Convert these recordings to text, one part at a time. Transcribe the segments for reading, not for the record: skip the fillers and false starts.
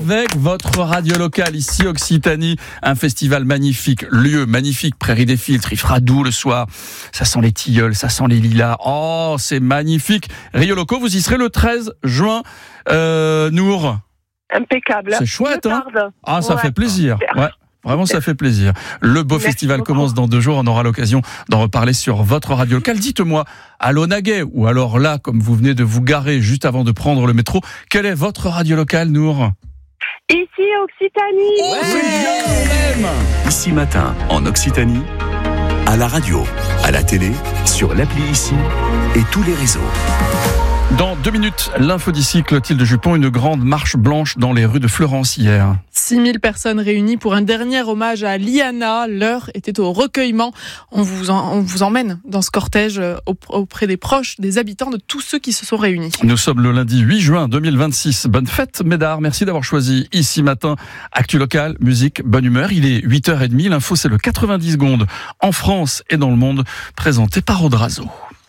avec votre radio locale ici Occitanie, un festival magnifique, lieu magnifique, Prairie des Filtres, il fera doux le soir, ça sent les tilleuls, ça sent les lilas, oh c'est magnifique. Rio Loco, vous y serez le 13 juin, Nour. Impeccable. C'est chouette, hein. Ah, ça fait plaisir, ouais. Vraiment, ça fait plaisir. Le beau festival commence dans 2 jours. On aura l'occasion d'en reparler sur votre radio locale. Dites-moi, à Launaguet, ou alors là, comme vous venez de vous garer juste avant de prendre le métro, quelle est votre radio locale, Nour ? Ici, Occitanie. Ouais, Ici Matin, en Occitanie, à la radio, à la télé, sur l'appli Ici et tous les réseaux. Dans 2 minutes, l'info d'ici, Clotilde Jupon, une grande marche blanche dans les rues de Fleurance hier. 6000 personnes réunies pour un dernier hommage à Liana. L'heure était au recueillement. On vous emmène dans ce cortège auprès des proches, des habitants, de tous ceux qui se sont réunis. Nous sommes le lundi 8 juin 2026. Bonne fête, Médard. Merci d'avoir choisi Ici Matin. Actu locale, musique, bonne humeur. Il est 8h30. L'info, c'est le 90 secondes en France et dans le monde, présenté par Odrazo.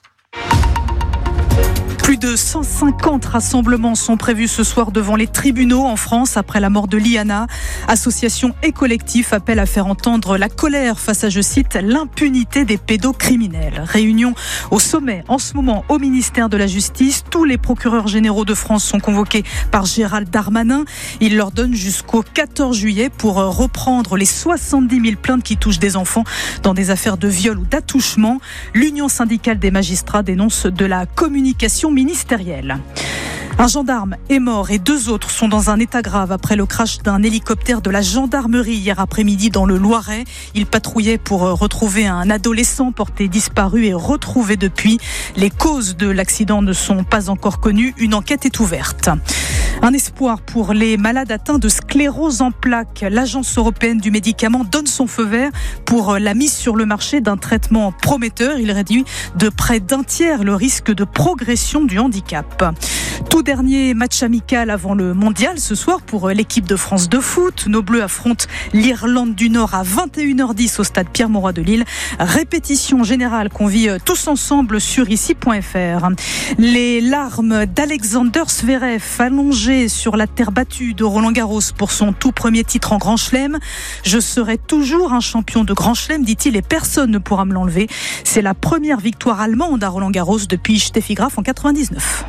Plus de 150 rassemblements sont prévus ce soir devant les tribunaux en France après la mort de Liana. Associations et collectifs appellent à faire entendre la colère face à, je cite, l'impunité des pédocriminels. Réunion au sommet en ce moment au ministère de la Justice. Tous les procureurs généraux de France sont convoqués par Gérald Darmanin. Il leur donne jusqu'au 14 juillet pour reprendre les 70 000 plaintes qui touchent des enfants dans des affaires de viol ou d'attouchement. L'Union syndicale des magistrats dénonce de la communication ministérielle. Un gendarme est mort et 2 autres sont dans un état grave après le crash d'un hélicoptère de la gendarmerie hier après-midi dans le Loiret. Il patrouillait pour retrouver un adolescent porté disparu et retrouvé depuis. Les causes de l'accident ne sont pas encore connues. Une enquête est ouverte. Un espoir pour les malades atteints de sclérose en plaques. L'Agence européenne du médicament donne son feu vert pour la mise sur le marché d'un traitement prometteur. Il réduit de près d'1 tiers le risque de progression du handicap. Tout dernier match amical avant le mondial ce soir pour l'équipe de France de foot. Nos Bleus affrontent l'Irlande du Nord à 21h10 au stade Pierre-Mauroy de Lille. Répétition générale qu'on vit tous ensemble sur ici.fr. Les larmes d'Alexander Zverev allongé sur la terre battue de Roland-Garros pour son tout premier titre en Grand Chelem. Je serai toujours un champion de Grand Chelem, dit-il, et personne ne pourra me l'enlever. C'est la première victoire allemande à Roland-Garros depuis Steffi Graf en 99.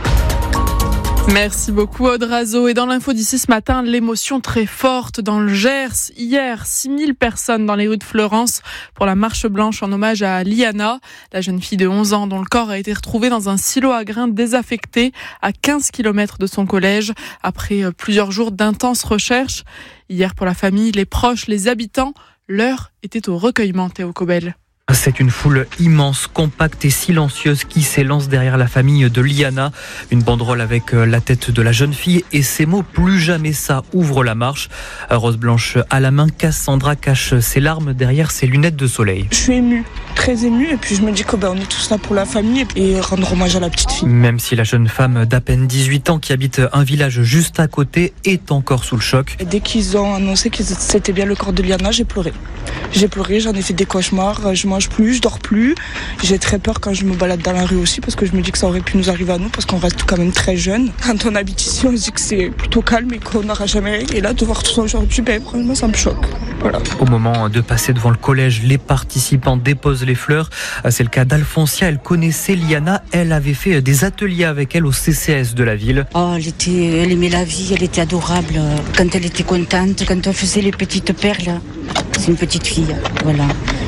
Merci beaucoup Odrazo. Et dans l'info d'ici ce matin, l'émotion très forte dans le Gers. Hier, 6000 personnes dans les rues de Fleurance pour la marche blanche en hommage à Liana, la jeune fille de 11 ans dont le corps a été retrouvé dans un silo à grains désaffecté à 15 km de son collège après plusieurs jours d'intenses recherches. Hier, pour la famille, les proches, les habitants, l'heure était au recueillement, Théo Cobel. C'est une foule immense, compacte et silencieuse qui s'élance derrière la famille de Liana. Une banderole avec la tête de la jeune fille et ces mots « Plus jamais ça » ouvre la marche. Rose blanche à la main, Cassandra cache ses larmes derrière ses lunettes de soleil. Je suis émue, très émue, et puis je me dis que on est tous là pour la famille et rendre hommage à la petite fille. Même si la jeune femme d'à peine 18 ans qui habite un village juste à côté est encore sous le choc. Et dès qu'ils ont annoncé que c'était bien le corps de Liana, j'ai pleuré. J'en ai fait des cauchemars, je mange plus, je dors plus. J'ai très peur quand je me balade dans la rue aussi parce que je me dis que ça aurait pu nous arriver à nous parce qu'on reste quand même très jeunes. Quand on habite ici, on se dit que c'est plutôt calme et qu'on n'aura jamais rien. Et là, de voir tout ça aujourd'hui, vraiment, ça me choque. Voilà. Au moment de passer devant le collège, les participants déposent les fleurs. C'est le cas d'Alfoncia. Elle connaissait Liana. Elle avait fait des ateliers avec elle au CCAS de la ville. Oh, elle aimait la vie, elle était adorable. Quand elle était contente, quand on faisait les petites perles. C'est une petite fille, voilà.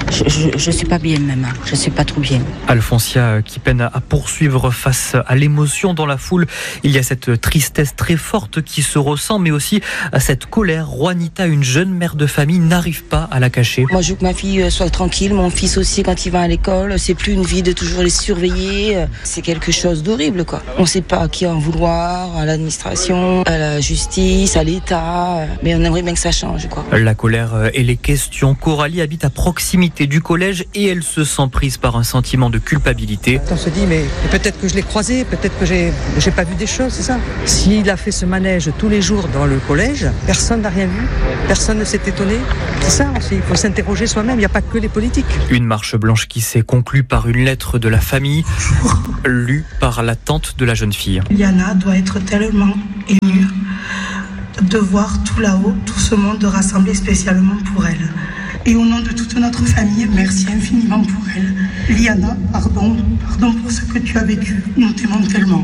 Je suis pas bien même, je suis pas trop bien. Alfoncia qui peine à poursuivre face à l'émotion dans la foule. Il y a cette tristesse très forte qui se ressent, mais aussi à cette colère. Juanita, une jeune mère de famille, n'arrive pas à la cacher. Moi je veux que ma fille soit tranquille, mon fils aussi quand il va à l'école. C'est plus une vie de toujours les surveiller. C'est quelque chose d'horrible quoi. On sait pas à qui en vouloir, à l'administration, à la justice, à l'État. Mais on aimerait bien que ça change quoi. La colère et les questions. Coralie habite à proximité du collège et elle se sent prise par un sentiment de culpabilité. On se dit mais peut-être que je l'ai croisé, peut-être que j'ai pas vu des choses, c'est ça. S'il a fait ce manège tous les jours dans le collège, personne n'a rien vu, personne ne s'est étonné. C'est ça aussi, il faut s'interroger soi-même, il n'y a pas que les politiques. Une marche blanche qui s'est conclue par une lettre de la famille, lue par la tante de la jeune fille. Liana doit être tellement émue de voir tout là-haut, tout ce monde rassemblé spécialement pour elle. Et au nom de toute notre famille, merci infiniment pour elle. Liana, pardon pour ce que tu as vécu. Nous t'aimons tellement.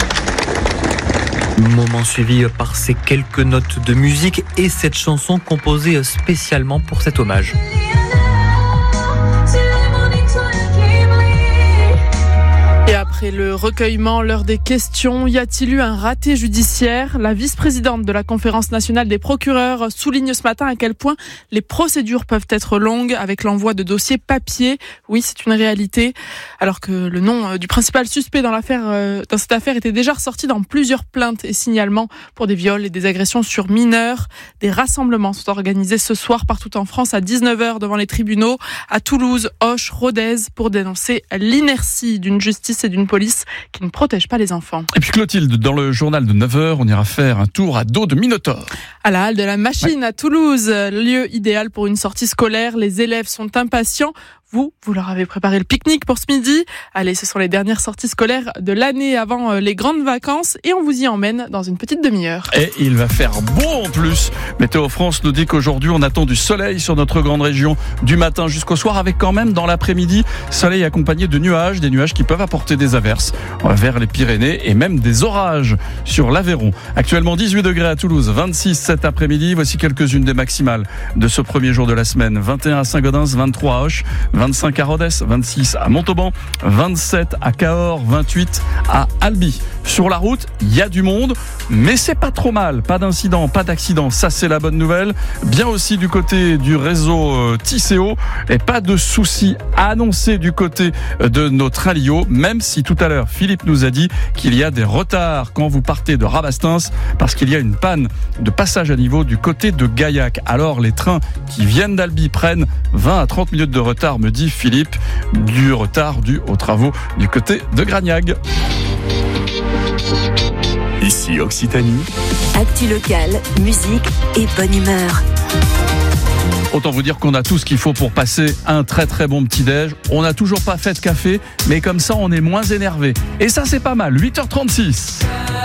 Moment suivi par ces quelques notes de musique et cette chanson composée spécialement pour cet hommage. Et après le recueillement, l'heure des questions, y a-t-il eu un raté judiciaire ? La vice-présidente de la Conférence nationale des procureurs souligne ce matin à quel point les procédures peuvent être longues avec l'envoi de dossiers papier. Oui, c'est une réalité. Alors que le nom du principal suspect dans cette affaire était déjà ressorti dans plusieurs plaintes et signalements pour des viols et des agressions sur mineurs. Des rassemblements sont organisés ce soir partout en France à 19h devant les tribunaux, à Toulouse, Auch, Rodez, pour dénoncer l'inertie d'une justice et d'une police qui ne protège pas les enfants. Et puis Clotilde, dans le journal de 9h, on ira faire un tour à dos de Minotaure. À la halle de la Machine à Toulouse, lieu idéal pour une sortie scolaire. Les élèves sont impatients. Vous leur avez préparé le pique-nique pour ce midi. Allez, ce sont les dernières sorties scolaires de l'année avant les grandes vacances et on vous y emmène dans une petite demi-heure. Et il va faire beau en plus. Météo France nous dit qu'aujourd'hui on attend du soleil sur notre grande région du matin jusqu'au soir avec quand même dans l'après-midi soleil accompagné de nuages, des nuages qui peuvent apporter des averses vers les Pyrénées et même des orages sur l'Aveyron. Actuellement 18 degrés à Toulouse, 26 cet après-midi. Voici quelques-unes des maximales de ce premier jour de la semaine. 21 à Saint-Gaudens, 23 à Auch, 25 à Rodez, 26 à Montauban, 27 à Cahors, 28 à Albi. Sur la route, il y a du monde, mais c'est pas trop mal. Pas d'incident, pas d'accident. Ça, c'est la bonne nouvelle. Bien aussi du côté du réseau Tisséo et pas de soucis annoncés du côté de nos trains Lio, même si tout à l'heure, Philippe nous a dit qu'il y a des retards quand vous partez de Rabastens parce qu'il y a une panne de passage à niveau du côté de Gaillac. Alors, les trains qui viennent d'Albi prennent 20 à 30 minutes de retard, me dit Philippe, du retard dû aux travaux du côté de Gragnag. Ici Occitanie. Actu locale, musique et bonne humeur. Autant vous dire qu'on a tout ce qu'il faut pour passer un très très bon petit-déj. On n'a toujours pas fait de café, mais comme ça on est moins énervé. Et ça c'est pas mal, 8h36.